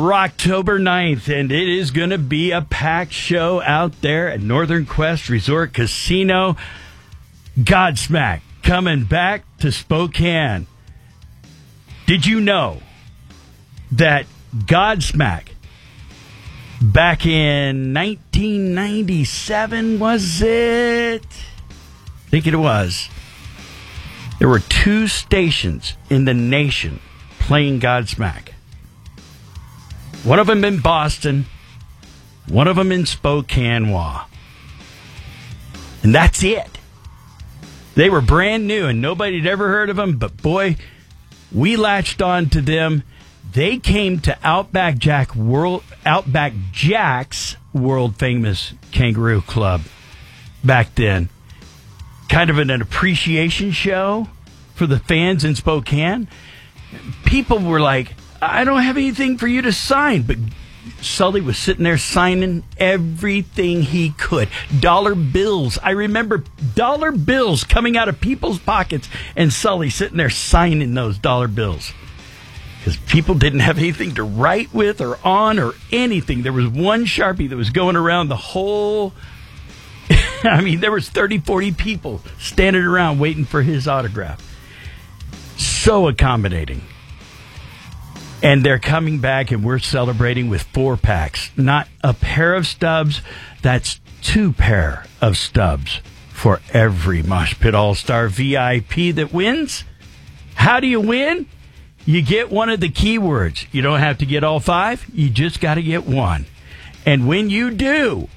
for October 9th, and it is going to be a packed show out there at Northern Quest Resort Casino. Godsmack coming back to Spokane. Did you know that Godsmack back in 1997, was it? I think it was. There were 2 stations in the nation playing Godsmack. One of them in Boston, one of them in Spokane. And that's it. They were brand new and nobody had ever heard of them, but boy, we latched on to them. They came to Outback Jack's world famous Kangaroo Club back then. Kind of an appreciation show for the fans in Spokane. People were like, I don't have anything for you to sign. But Sully was sitting there signing everything he could. Dollar bills. I remember dollar bills coming out of people's pockets and Sully sitting there signing those dollar bills. Because people didn't have anything to write with or on or anything. There was one Sharpie that was going around the whole... I mean, there was 30, 40 people standing around waiting for his autograph. So accommodating. And they're coming back, and we're celebrating with 4-packs. Not a pair of stubs. That's 2 pair of stubs for every Mosh Pit All-Star VIP that wins. How do you win? You get one of the keywords. You don't have to get all 5. You just got to get one. And when you do,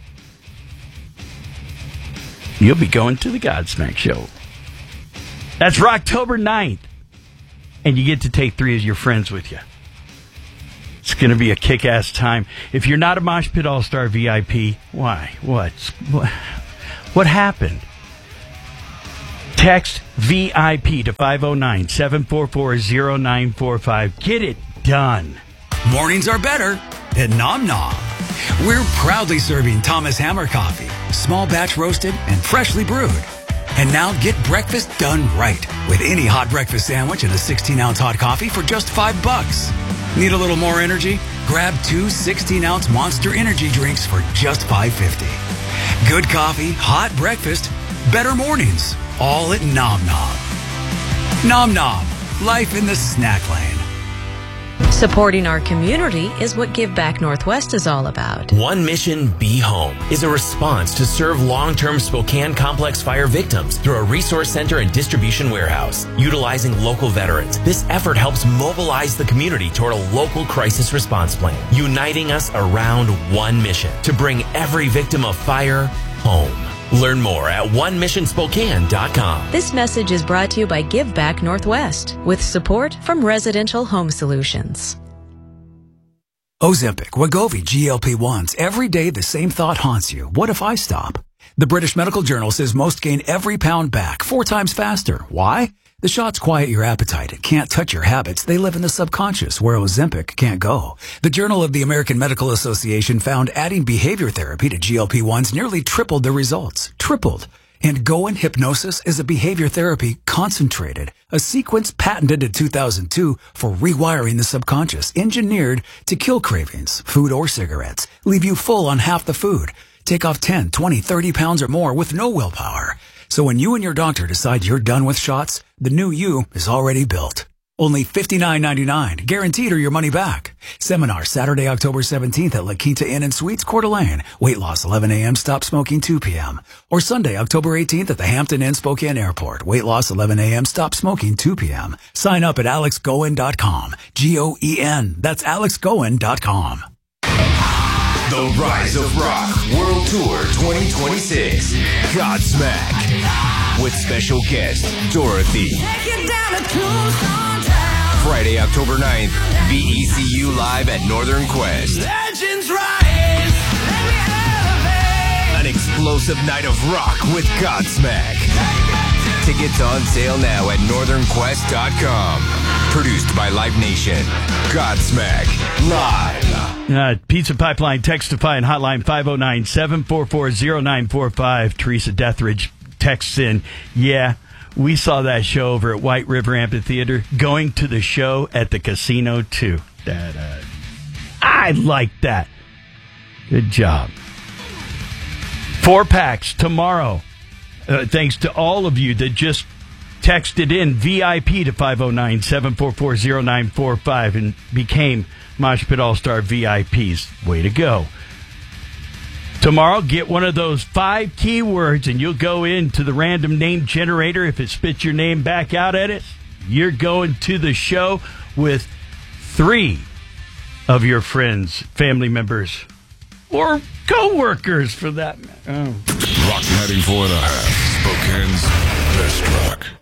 you'll be going to the Godsmack show. That's for October 9th. And you get to take 3 of your friends with you. It's going to be a kick-ass time. If you're not a Mosh Pit All-Star VIP, why? What happened? Text VIP to 509-744-0945. Get it done. Mornings are better at Nom Nom. We're proudly serving Thomas Hammer coffee, small batch roasted and freshly brewed. And now get breakfast done right with any hot breakfast sandwich and a 16-ounce hot coffee for just $5. Need a little more energy? Grab 2 16-ounce Monster Energy drinks for just $5.50. Good coffee, hot breakfast, better mornings, all at Nom Nom. Nom Nom, life in the snack lane. Supporting our community is what Give Back Northwest is all about. One Mission Be Home is a response to serve long-term Spokane complex fire victims through a resource center and distribution warehouse. Utilizing local veterans, this effort helps mobilize the community toward a local crisis response plan, uniting us around one mission to bring every victim of fire home. Learn more at onemissionspokane.com. This message is brought to you by Give Back Northwest with support from Residential Home Solutions. Ozempic, Wegovy, GLP-1s. Every day the same thought haunts you. What if I stop? The British Medical Journal says most gain every pound back 4 times faster. Why? The shots quiet your appetite. It can't touch your habits. They live in the subconscious, where Ozempic can't go. The Journal of the American Medical Association found adding behavior therapy to GLP-1s nearly tripled the results. Tripled. And Goin Hypnosis is a behavior therapy concentrated, a sequence patented in 2002 for rewiring the subconscious, engineered to kill cravings, food or cigarettes, leave you full on half the food, take off 10, 20, 30 pounds or more with no willpower. So when you and your doctor decide you're done with shots, the new you is already built. Only $59.99, guaranteed or your money back. Seminar Saturday, October 17th at La Quinta Inn and Suites, Coeur d'Alene. Weight loss 11 a.m., stop smoking 2 p.m. Or Sunday, October 18th at the Hampton Inn Spokane Airport. Weight loss 11 a.m., stop smoking 2 p.m. Sign up at alexgoen.com. G-O-E-N. That's alexgoen.com. The Rise of Rock World Tour 2026. Godsmack. With special guest, Dorothy. Friday, October 9th, VECU Live at Northern Quest. Legends rise. An explosive night of rock with Godsmack. Tickets on sale now at northernquest.com. Produced by Live Nation. Godsmack Live. Pizza Pipeline Textify hotline 509-744-0945. Teresa Deathridge texts in, yeah, we saw that show over at White River Amphitheater. Going to the show at the casino, too. I like that. Good job. 4-packs tomorrow. Thanks to all of you that just texted in VIP to 509-744-0945 and became Mosh Pit All-Star VIPs. Way to go. Tomorrow, get one of those 5 keywords and you'll go into the random name generator. If it spits your name back out at it, you're going to the show with 3 of your friends, family members, or co-workers for that matter. Rock 94.5, Spokane's best rock.